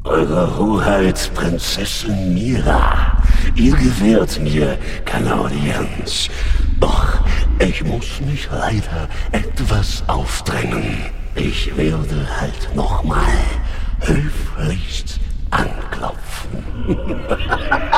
Eure Hoheit, Prinzessin Mira, ihr gewährt mir keine Audienz. Doch ich muss mich leider etwas aufdrängen. Ich werde halt nochmal höflichst anklopfen.